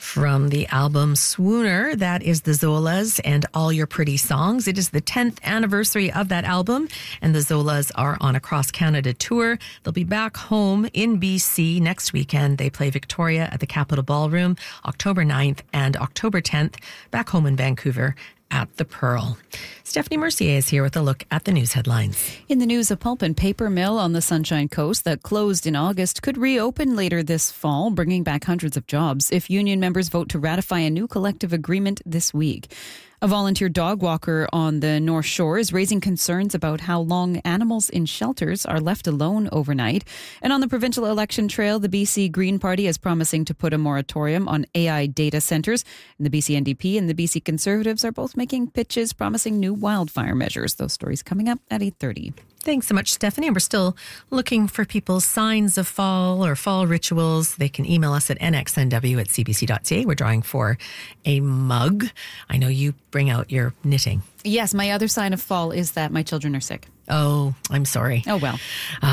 From the album Swooner, that is the Zolas and All Your Pretty Songs. It is the 10th anniversary of that album, and the Zolas are on a cross-Canada tour. They'll be back home in BC next weekend. They play Victoria at the Capitol Ballroom October 9th and October 10th, back home in Vancouver at the Pearl. Stephanie Mercier is here with a look at the news headlines. In the news, a pulp and paper mill on the Sunshine Coast that closed in August could reopen later this fall, bringing back hundreds of jobs if union members vote to ratify a new collective agreement this week. A volunteer dog walker on the North Shore is raising concerns about how long animals in shelters are left alone overnight. And on the provincial election trail, the BC Green Party is promising to put a moratorium on AI data centres. The BC NDP and the BC Conservatives are both making pitches promising new wildfire measures. Those stories coming up at 8:30. Thanks so much, Stephanie. We're still looking for people's signs of fall or fall rituals. They can email us at nxnw@cbc.ca. We're drawing for a mug. I know you bring out your knitting. Yes, my other sign of fall is that my children are sick. Oh, I'm sorry. Oh, well.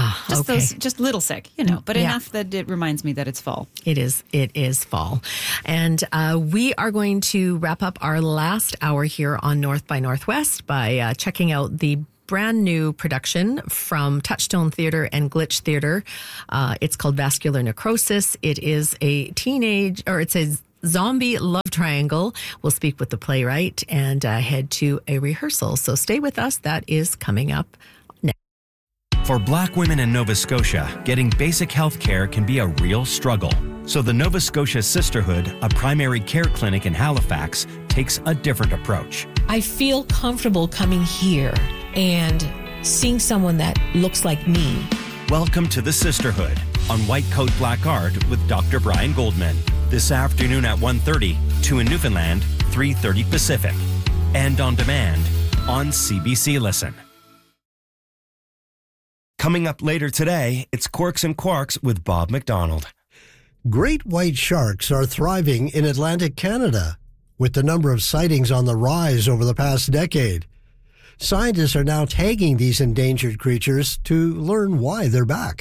Just little sick, but enough that it reminds me that it's fall. It is fall. And we are going to wrap up our last hour here on North by Northwest by checking out the brand new production from Touchstone Theatre and Glitch Theatre. It's called Vascular Necrosis. It is it's a zombie love triangle. We'll speak with the playwright and head to a rehearsal. So stay with us. That is coming up next. For Black women in Nova Scotia, getting basic health care can be a real struggle. So the Nova Scotia Sisterhood, a primary care clinic in Halifax, takes a different approach. I feel comfortable coming here and seeing someone that looks like me. Welcome to the Sisterhood on White Coat Black Art with Dr. Brian Goldman. This afternoon at 1:30, 2 in Newfoundland, 3:30 Pacific. And on demand on CBC Listen. Coming up later today, it's Quirks and Quarks with Bob McDonald. Great white sharks are thriving in Atlantic Canada, with the number of sightings on the rise over the past decade. Scientists are now tagging these endangered creatures to learn why they're back.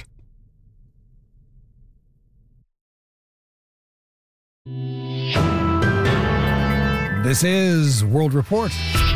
This is World Report.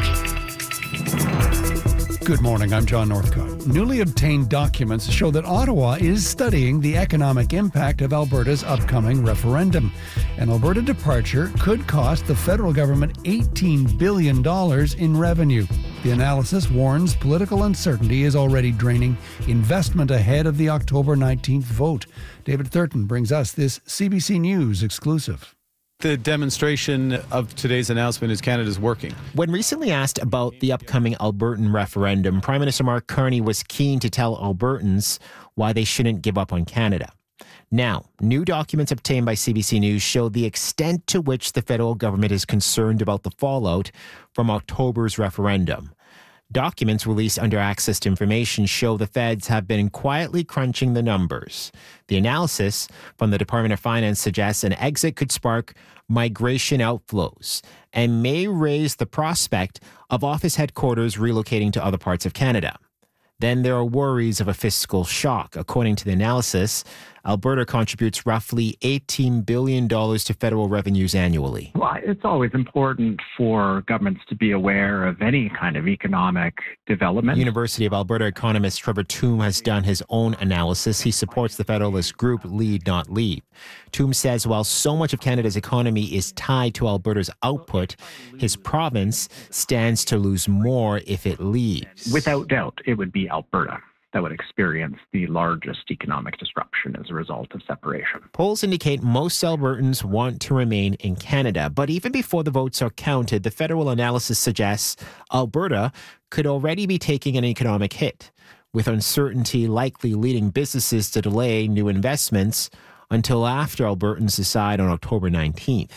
Good morning, I'm John Northcott. Newly obtained documents show that Ottawa is studying the economic impact of Alberta's upcoming referendum. An Alberta departure could cost the federal government $18 billion in revenue. The analysis warns political uncertainty is already draining investment ahead of the October 19th vote. David Thurton brings us this CBC News exclusive. The demonstration of today's announcement is Canada's working. When recently asked about the upcoming Albertan referendum, Prime Minister Mark Carney was keen to tell Albertans why they shouldn't give up on Canada. Now, new documents obtained by CBC News show the extent to which the federal government is concerned about the fallout from October's referendum. Documents released under Access to Information show the feds have been quietly crunching the numbers. The analysis from the Department of Finance suggests an exit could spark migration outflows and may raise the prospect of office headquarters relocating to other parts of Canada. Then there are worries of a fiscal shock. According to the analysis, Alberta contributes roughly $18 billion to federal revenues annually. Well, it's always important for governments to be aware of any kind of economic development. University of Alberta economist Trevor Toome has done his own analysis. He supports the federalist group Lead Not Leave. Toome says while so much of Canada's economy is tied to Alberta's output, his province stands to lose more if it leaves. Without doubt, it would be Alberta that would experience the largest economic disruption as a result of separation. Polls indicate most Albertans want to remain in Canada, but even before the votes are counted, the federal analysis suggests Alberta could already be taking an economic hit, with uncertainty likely leading businesses to delay new investments until after Albertans decide on October 19th.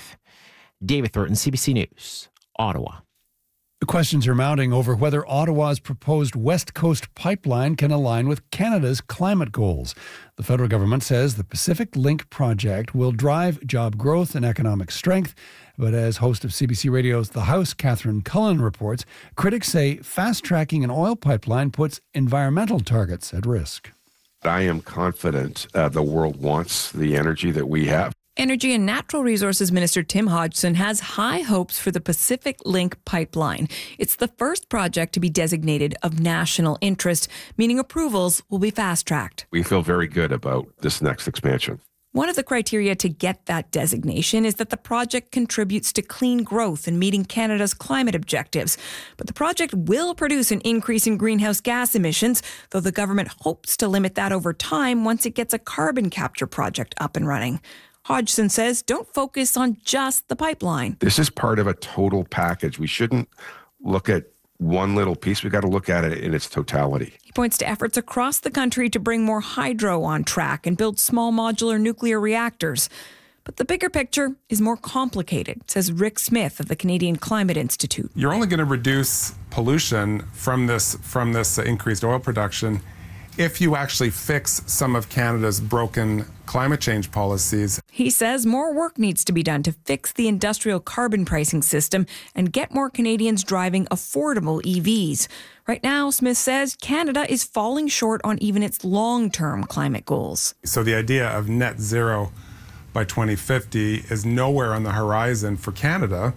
David Thornton, CBC News, Ottawa. The questions are mounting over whether Ottawa's proposed West Coast pipeline can align with Canada's climate goals. The federal government says the Pacific Link project will drive job growth and economic strength. But as host of CBC Radio's The House, Catherine Cullen reports, critics say fast-tracking an oil pipeline puts environmental targets at risk. I am confident the world wants the energy that we have. Energy and Natural Resources Minister Tim Hodgson has high hopes for the Pacific Link pipeline. It's the first project to be designated of national interest, meaning approvals will be fast-tracked. We feel very good about this next expansion. One of the criteria to get that designation is that the project contributes to clean growth and meeting Canada's climate objectives. But the project will produce an increase in greenhouse gas emissions, though the government hopes to limit that over time once it gets a carbon capture project up and running. Hodgson says don't focus on just the pipeline. This is part of a total package. We shouldn't look at one little piece. We've got to look at it in its totality. He points to efforts across the country to bring more hydro on track and build small modular nuclear reactors. But the bigger picture is more complicated, says Rick Smith of the Canadian Climate Institute. You're only going to reduce pollution from this increased oil production if you actually fix some of Canada's broken climate change policies. He says more work needs to be done to fix the industrial carbon pricing system and get more Canadians driving affordable EVs. Right now, Smith says Canada is falling short on even its long-term climate goals. So the idea of net zero by 2050 is nowhere on the horizon for Canada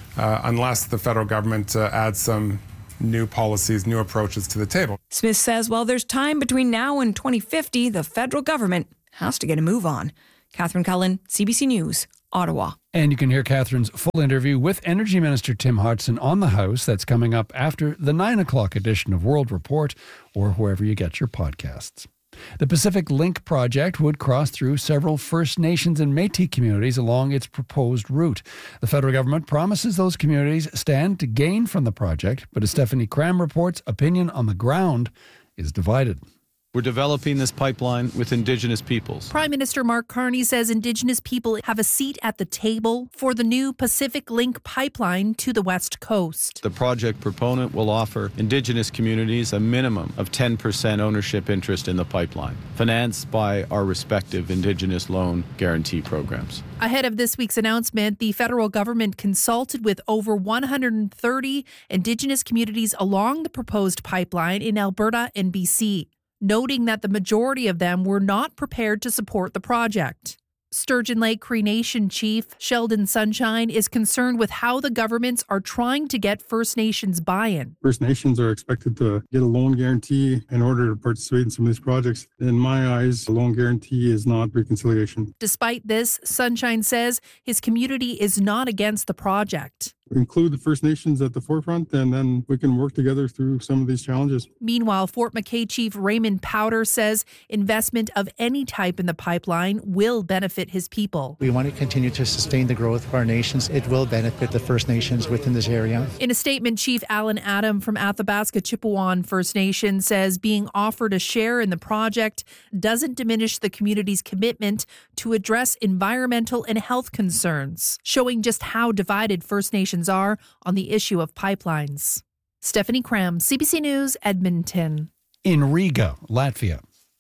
unless the federal government adds some new policies, new approaches to the table. Smith says while there's time between now and 2050, the federal government has to get a move on. Catherine Cullen, CBC News, Ottawa. And you can hear Catherine's full interview with Energy Minister Tim Hodgson on The House. That's coming up after the 9 o'clock edition of World Report or wherever you get your podcasts. The Pacific Link project would cross through several First Nations and Métis communities along its proposed route. The federal government promises those communities stand to gain from the project, but as Stephanie Cram reports, opinion on the ground is divided. We're developing this pipeline with Indigenous peoples. Prime Minister Mark Carney says Indigenous people have a seat at the table for the new Pacific Link pipeline to the West Coast. The project proponent will offer Indigenous communities a minimum of 10% ownership interest in the pipeline, financed by our respective Indigenous loan guarantee programs. Ahead of this week's announcement, the federal government consulted with over 130 Indigenous communities along the proposed pipeline in Alberta and BC, noting that the majority of them were not prepared to support the project. Sturgeon Lake Cree Nation Chief Sheldon Sunshine is concerned with how the governments are trying to get First Nations buy-in. First Nations are expected to get a loan guarantee in order to participate in some of these projects. In my eyes, a loan guarantee is not reconciliation. Despite this, Sunshine says his community is not against the project. Include the First Nations at the forefront, and then we can work together through some of these challenges. Meanwhile, Fort McKay Chief Raymond Powder says investment of any type in the pipeline will benefit his people. We want to continue to sustain the growth of our nations. It will benefit the First Nations within this area. In a statement, Chief Alan Adam from Athabasca Chippewa First Nation says being offered a share in the project doesn't diminish the community's commitment to address environmental and health concerns, showing just how divided First Nations are on the issue of pipelines. Stephanie Cram, CBC News, Edmonton. In Riga, Latvia.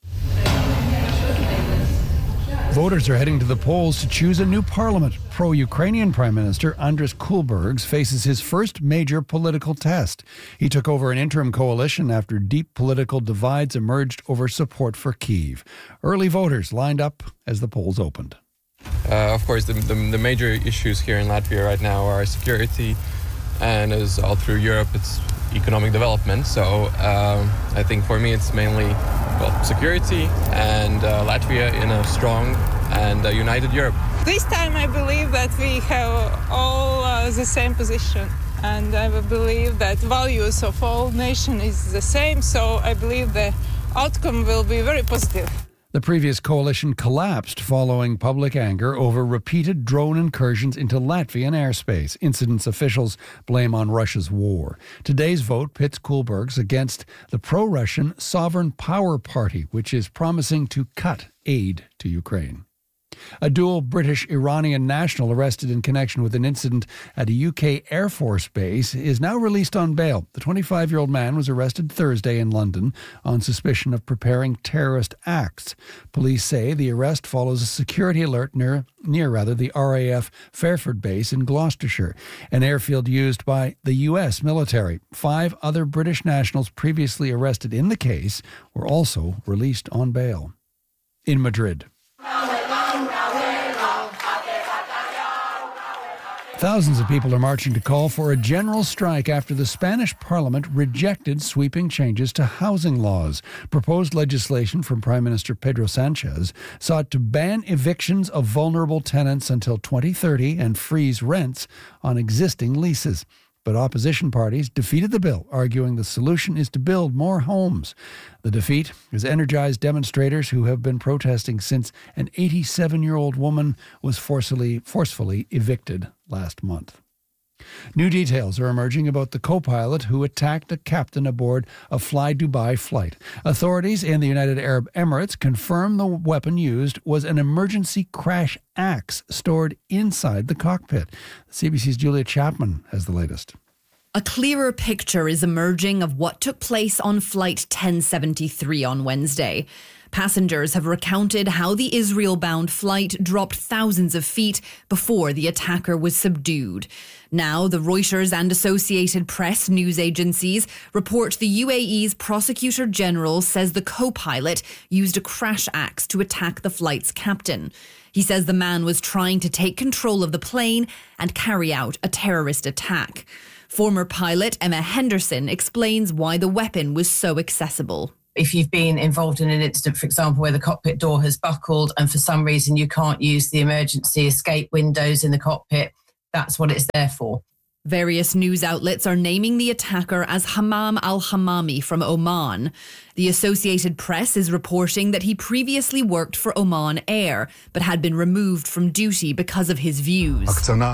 Voters are heading to the polls to choose a new parliament. Pro-Ukrainian Prime Minister Andris Kulbergs faces his first major political test. He took over an interim coalition after deep political divides emerged over support for Kyiv. Early voters lined up as the polls opened. Of course, the major issues here in Latvia right now are security, and as all through Europe, it's economic development. So I think for me, it's mainly security and Latvia in a strong and united Europe. This time, I believe that we have all the same position, and I believe that values of all nations is the same. So I believe the outcome will be very positive. The previous coalition collapsed following public anger over repeated drone incursions into Latvian airspace, incidents officials blame on Russia's war. Today's vote pits Kulbergs against the pro-Russian Sovereign Power Party, which is promising to cut aid to Ukraine. A dual British-Iranian national arrested in connection with an incident at a UK Air Force base is now released on bail. The 25-year-old man was arrested Thursday in London on suspicion of preparing terrorist acts. Police say the arrest follows a security alert near the RAF Fairford base in Gloucestershire, an airfield used by the US military. 5 other British nationals previously arrested in the case were also released on bail. In Madrid. Thousands of people are marching to call for a general strike after the Spanish parliament rejected sweeping changes to housing laws. Proposed legislation from Prime Minister Pedro Sanchez sought to ban evictions of vulnerable tenants until 2030 and freeze rents on existing leases. But opposition parties defeated the bill, arguing the solution is to build more homes. The defeat has energized demonstrators who have been protesting since an 87-year-old woman was forcefully evicted last month. New details are emerging about the co-pilot who attacked a captain aboard a Fly Dubai flight. Authorities in the United Arab Emirates confirm the weapon used was an emergency crash axe stored inside the cockpit. CBC's Julia Chapman has the latest. A clearer picture is emerging of what took place on Flight 1073 on Wednesday. Passengers have recounted how the Israel-bound flight dropped thousands of feet before the attacker was subdued. Now, the Reuters and Associated Press news agencies report the UAE's Prosecutor General says the co-pilot used a crash axe to attack the flight's captain. He says the man was trying to take control of the plane and carry out a terrorist attack. Former pilot Emma Henderson explains why the weapon was so accessible. If you've been involved in an incident, for example, where the cockpit door has buckled and for some reason you can't use the emergency escape windows in the cockpit, that's what it's there for. Various news outlets are naming the attacker as Hammam al-Hammami from Oman. The Associated Press is reporting that he previously worked for Oman Air, but had been removed from duty because of his views.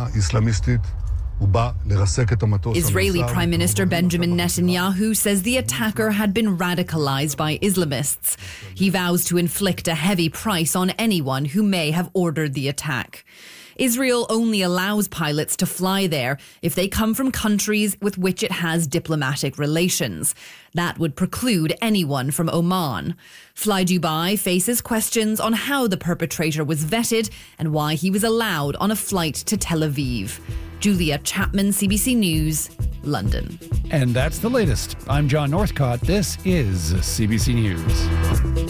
Israeli Prime Minister Benjamin Netanyahu says the attacker had been radicalized by Islamists. He vows to inflict a heavy price on anyone who may have ordered the attack. Israel only allows pilots to fly there if they come from countries with which it has diplomatic relations. That would preclude anyone from Oman. Fly Dubai faces questions on how the perpetrator was vetted and why he was allowed on a flight to Tel Aviv. Julia Chapman, CBC News, London. And that's the latest. I'm John Northcott. This is CBC News.